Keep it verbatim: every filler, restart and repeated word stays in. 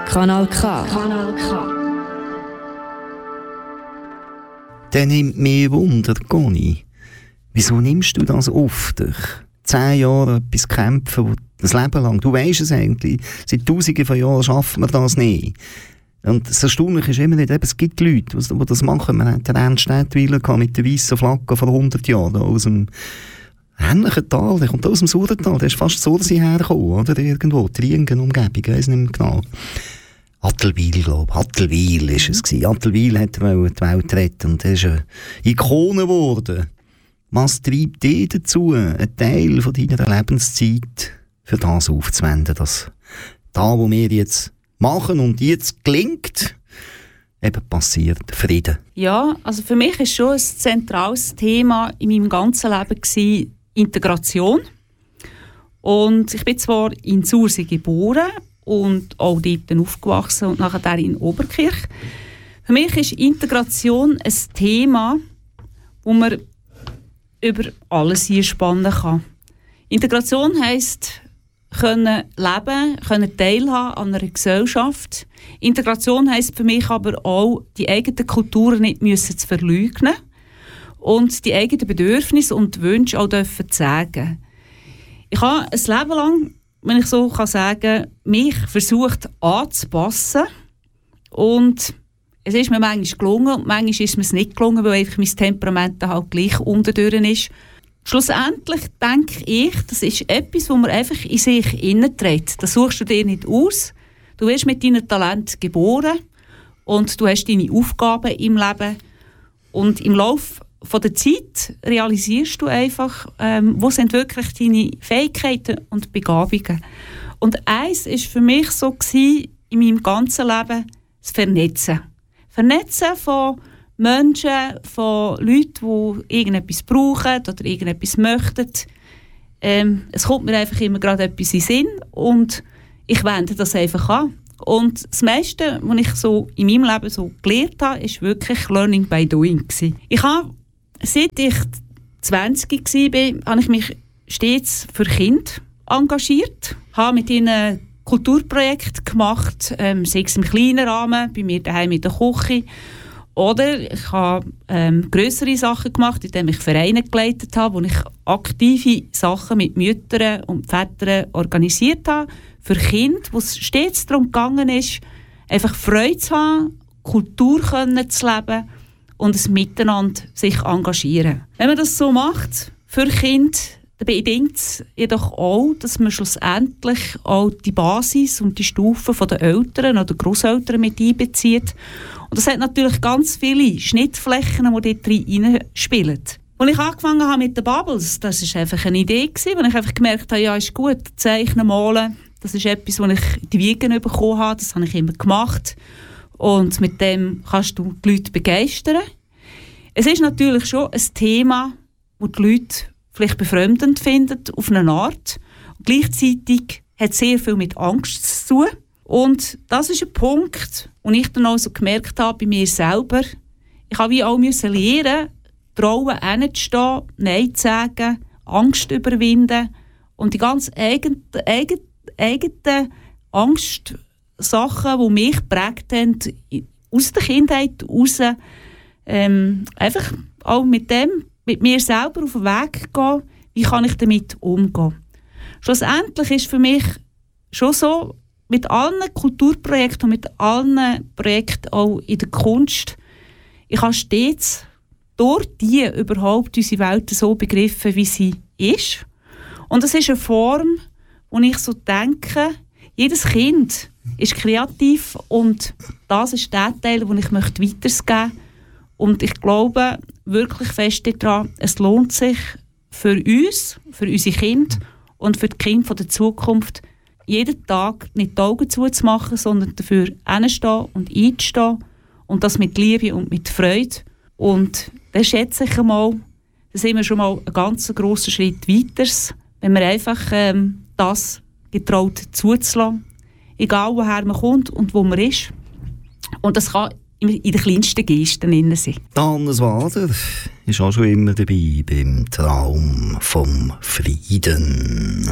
Kanal K. Kanal K. Dann nimmt mich Wunder, Conny. Wieso nimmst du das auf dich? Zehn Jahre etwas kämpfen, wo das Leben lang, du weisst es eigentlich, seit tausenden von Jahren schaffen wir das nicht. Und das Erstaunliche ist immer nicht, eben, es gibt Leute, die das machen. Man hat den Ernst Städtweiler mit der weißen Flagge vor hundert Jahren aus dem ähnlichen Tal, der kommt aus dem Surrental, der ist fast so, dass sie herkommen, oder? Irgendwo, Triengen, Umgebung, ich weiss nicht mehr genau. Attelwil, glaube ich. Attelwil war es. Mhm. Attelwil hat die Welt retten und er ist eine Ikone geworden. Was treibt dich dazu, einen Teil von deiner Lebenszeit für das aufzuwenden, dass da, wo wir jetzt machen und jetzt gelingt, eben passiert Frieden? Ja, also für mich war schon ein zentrales Thema in meinem ganzen Leben gewesen, Integration. Und ich bin zwar in Sursee geboren und auch dort aufgewachsen und nachher in Oberkirch. Für mich ist Integration ein Thema, wo man über alles hier spannen kann. Integration heisst, können leben, können teilhaben an einer Gesellschaft. Integration heisst für mich aber auch, die eigenen Kulturen nicht müssen zu verleugnen und die eigenen Bedürfnisse und Wünsche auch dürfen sagen. Ich habe ein Leben lang, wenn ich so kann sagen, mich versucht anzupassen und es ist mir manchmal gelungen und manchmal ist mir es nicht gelungen, weil einfach mein Temperament halt gleich unterdurch ist. Schlussendlich denke ich, das ist etwas, was man einfach in sich innenträgt. Das suchst du dir nicht aus. Du wirst mit deinem Talent geboren und du hast deine Aufgaben im Leben. Und im Laufe der Zeit realisierst du einfach, ähm, wo sind wirklich deine Fähigkeiten und Begabungen. Und eins war für mich so gewesen, in meinem ganzen Leben, das Vernetzen. Vernetzen von Menschen, von Leuten, die irgendetwas brauchen oder irgendetwas möchten. Ähm, es kommt mir einfach immer gerade etwas in den Sinn und ich wende das einfach an. Und das meiste, was ich so in meinem Leben so gelernt habe, ist wirklich Learning by Doing gewesen. Ich habe, seit ich zwanzig war, habe ich mich stets für Kinder engagiert, habe mit ihnen Kulturprojekte gemacht, ähm, sei es im kleinen Rahmen, bei mir daheim in der Küche. Oder ich habe ähm, grössere Sachen gemacht, indem ich Vereine geleitet habe, wo ich aktive Sachen mit Müttern und Vätern organisiert habe, für Kinder, wo es stets darum gegangen ist, einfach Freude zu haben, Kultur können zu leben und es miteinander sich engagieren. Wenn man das so macht für Kinder, dann bedingt es jedoch auch, dass man schlussendlich auch die Basis und die Stufen der Eltern oder Grosseltern mit einbezieht. Und das hat natürlich ganz viele Schnittflächen, die dort reinspielen. Als ich angefangen habe mit den Bubbles, das war einfach eine Idee, wo ich einfach gemerkt habe, ja, ist gut, zeichnen, malen, das ist etwas, was ich in die Wiege bekommen habe, das habe ich immer gemacht. Und mit dem kannst du die Leute begeistern. Es ist natürlich schon ein Thema, das die Leute vielleicht befremdend finden, auf eine Art. Und gleichzeitig hat es sehr viel mit Angst zu tun. Und das ist ein Punkt, wo ich dann auch so gemerkt habe bei mir selber. Ich habe wie auch müssen lernen, trauen, hinzustehen, Nein zu sagen, Angst überwinden und die ganz eigenen, eigenen, eigenen Angstsachen, die mich geprägt haben, aus der Kindheit heraus, ähm, einfach auch mit dem, mit mir selber auf den Weg gehen, wie kann ich damit umgehen. Schlussendlich ist für mich schon so, mit allen Kulturprojekten und mit allen Projekten auch in der Kunst, ich habe stets durch die überhaupt unsere Welt so begriffen, wie sie ist. Und das ist eine Form, wo ich so denke, jedes Kind ist kreativ und das ist der Teil, den ich möchte weitergeben möchte. Und ich glaube wirklich fest daran, es lohnt sich für uns, für unsere Kinder und für die Kinder der Zukunft, jeden Tag nicht die Augen zuzumachen, sondern dafür hinzustehen und einzustehen und das mit Liebe und mit Freude. Und dann schätze ich einmal, da sind wir schon mal einen ganz grossen Schritt weiter, wenn man einfach ähm, das getraut zuzulassen, egal woher man kommt und wo man ist. Und das kann in den kleinsten Gesten innen sein. Hannes Wader ist auch schon immer dabei beim Traum vom Frieden.